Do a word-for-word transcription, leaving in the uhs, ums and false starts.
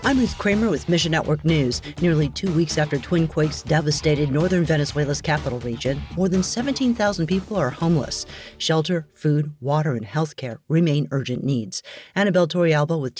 I'm Ruth Kramer with Mission Network News. Nearly two weeks after twin quakes devastated northern Venezuela's capital region, more than seventeen thousand people are homeless. Shelter, food, water, and health care remain urgent needs. Annabelle Torrealba with